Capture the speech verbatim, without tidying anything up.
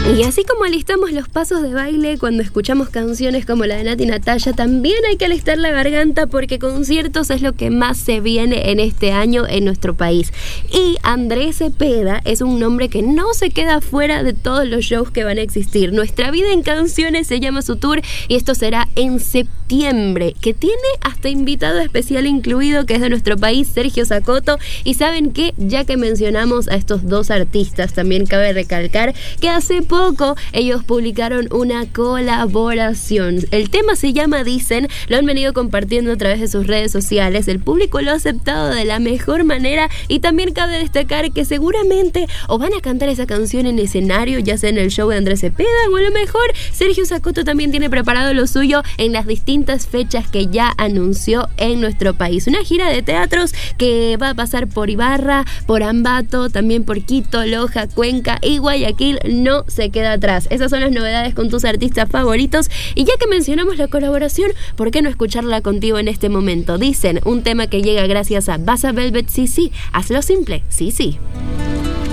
Y así como alistamos los pasos de baile cuando escuchamos canciones como la de Nati Natalia, también hay que alistar la garganta porque conciertos es lo que más se viene en este año en nuestro país. Y Andrés Cepeda es un nombre que no se queda fuera de todos los shows que van a existir. Nuestra vida en canciones se llama su tour y esto será en septiembre, que tiene hasta invitado especial incluido, que es de nuestro país, Sergio Sacoto. Y ¿saben qué? Ya que mencionamos a estos dos artistas, también cabe recalcar que hace poco ellos publicaron una colaboración. El tema se llama Dicen, lo han venido compartiendo a través de sus redes sociales, el público lo ha aceptado de la mejor manera y también cabe destacar que seguramente o van a cantar esa canción en escenario, ya sea en el show de Andrés Cepeda, o a lo mejor Sergio Sacoto también tiene preparado lo suyo en las distintas fechas que ya anunció en nuestro país. Una gira de teatros que va a pasar por Ibarra, por Ambato, también por Quito, Loja, Cuenca y Guayaquil. No se queda atrás. Esas son las novedades con tus artistas favoritos. Y ya que mencionamos la colaboración, ¿por qué no escucharla contigo en este momento? Dicen, un tema que llega gracias a Baza Velvet, sí, sí. Hazlo simple, sí, sí.